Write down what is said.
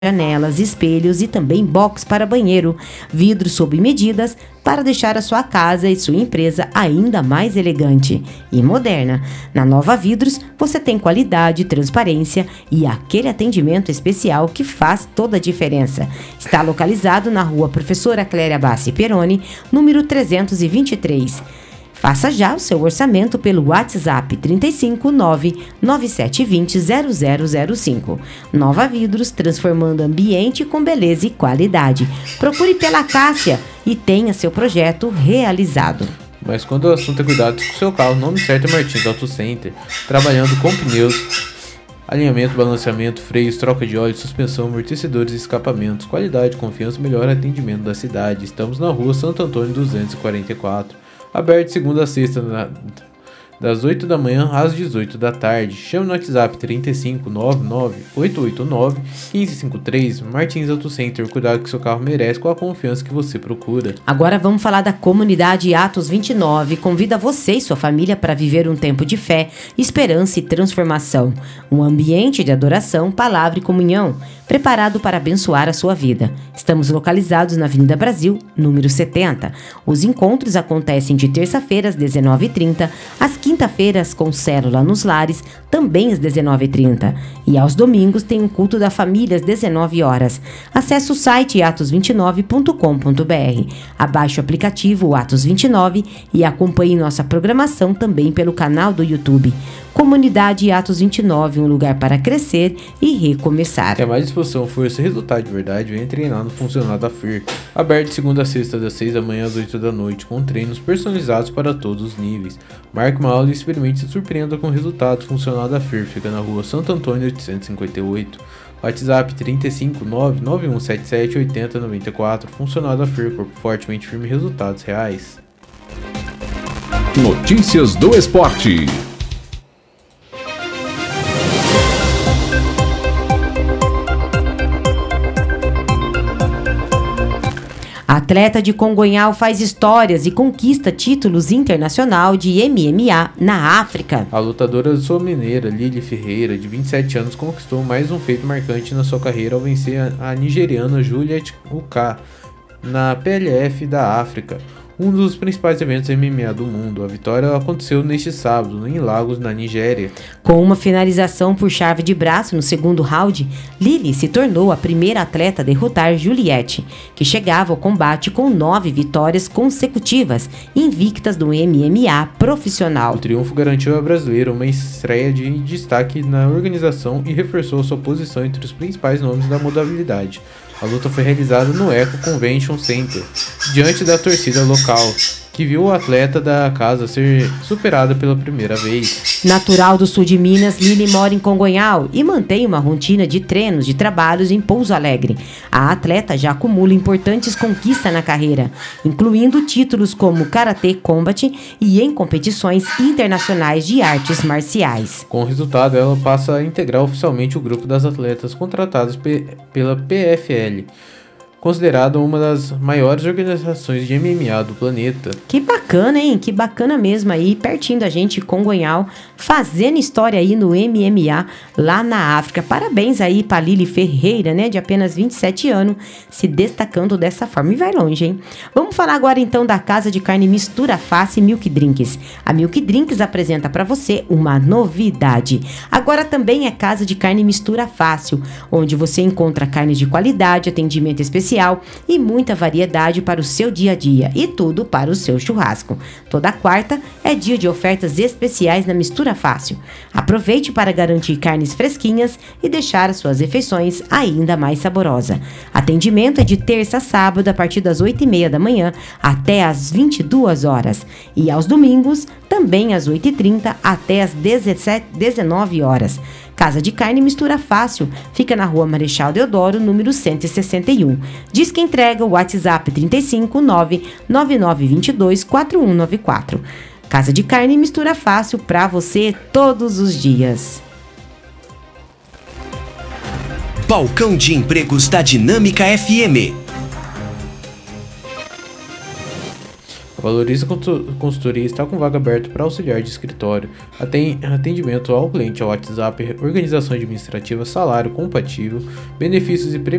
janelas, espelhos e também box para banheiro, vidros sob medidas para deixar a sua casa e sua empresa ainda mais elegante e moderna. Na Nova Vidros você tem qualidade, transparência e aquele atendimento especial que faz toda a diferença. Está localizado na Rua Professora Cléria Bassi Peroni, número 323. Faça já o seu orçamento pelo WhatsApp 359-9720-0005. Nova Vidros, transformando ambiente com beleza e qualidade. Procure pela Cássia e tenha seu projeto realizado. Mas quando o assunto é cuidado com o seu carro, o nome certo é Martins Auto Center. Trabalhando com pneus, alinhamento, balanceamento, freios, troca de óleo, suspensão, amortecedores e escapamentos. Qualidade, confiança e melhor atendimento da cidade. Estamos na Rua Santo Antônio 244. Aberto de segunda a sexta, das 8 da manhã às 18 da tarde. Chame no WhatsApp 3599-889-1553. Martins Auto Center. Cuidado que seu carro merece, com a confiança que você procura. Agora vamos falar da comunidade Atos 29. Convida você e sua família para viver um tempo de fé, esperança e transformação. Um ambiente de adoração, palavra e comunhão, preparado para abençoar a sua vida. Estamos localizados na Avenida Brasil, número 70. Os encontros acontecem de terça-feira às 19h30, às quinta-feiras com célula nos lares, também às 19h30. E aos domingos tem um culto da família às 19 horas. Acesse o site atos29.com.br. Abaixe o aplicativo Atos 29 e acompanhe nossa programação também pelo canal do YouTube. Comunidade Atos 29, um lugar para crescer e recomeçar. Quer mais disposição, força e resultado de verdade? Venha treinar no Funcional da FIR. Aberto de segunda a sexta, das 6 da manhã às 8 da noite, com treinos personalizados para todos os níveis. Marque uma aula e experimente se surpreenda com o resultado. Funcional da FIR fica na Rua Santo Antônio 858. WhatsApp 359-9177-8094. Funcional da FIR, corpo fortemente firme, resultados reais. Notícias do esporte. Atleta de Congonhal faz histórias e conquista títulos internacional de MMA na África. A lutadora sul-mineira Lili Ferreira, de 27 anos, conquistou mais um feito marcante na sua carreira ao vencer a nigeriana Juliet Uka na PLF da África, um dos principais eventos MMA do mundo. A vitória aconteceu neste sábado, em Lagos, na Nigéria. Com uma finalização por chave de braço no segundo round, Lili se tornou a primeira atleta a derrotar Juliette, que chegava ao combate com 9 vitórias consecutivas, invictas do MMA profissional. O triunfo garantiu à brasileira uma estreia de destaque na organização e reforçou sua posição entre os principais nomes da modalidade. A luta foi realizada no Eco Convention Center, diante da torcida local, que viu o atleta da casa ser superada pela primeira vez. Natural do sul de Minas, Lili mora em Congonhal e mantém uma rotina de treinos de trabalhos em Pouso Alegre. A atleta já acumula importantes conquistas na carreira, incluindo títulos como Karatê Combat e em competições internacionais de artes marciais. Com o resultado, ela passa a integrar oficialmente o grupo das atletas contratadas pela PFL, considerada uma das maiores organizações de MMA do planeta. Que bacana, hein? Que bacana mesmo aí, pertinho da gente, Congonhal, fazendo história aí no MMA lá na África. Parabéns aí pra Lili Ferreira, né? De apenas 27 anos, se destacando dessa forma. E vai longe, hein? Vamos falar agora então da Casa de Carne Mistura Fácil Milk Drinks. A Milk Drinks apresenta para você uma novidade. Agora também é Casa de Carne Mistura Fácil, onde você encontra carnes de qualidade, atendimento especial e muita variedade para o seu dia a dia e tudo para o seu churrasco. Toda quarta é dia de ofertas especiais na Mistura Fácil. Aproveite para garantir carnes fresquinhas e deixar as suas refeições ainda mais saborosas. Atendimento é de terça a sábado a partir das 8h30 da manhã até às 22 horas e aos domingos também às 8h30 até às 19 horas. Casa de Carne Mistura Fácil fica na Rua Marechal Deodoro, número 161. Diz que entrega o WhatsApp 359-9922-4194. Casa de Carne Mistura Fácil para você todos os dias. Balcão de Empregos da Dinâmica FM. A Valoriza Consultoria está com vaga aberta para auxiliar de escritório, atendimento ao cliente ao WhatsApp, organização administrativa, salário compatível, benefícios e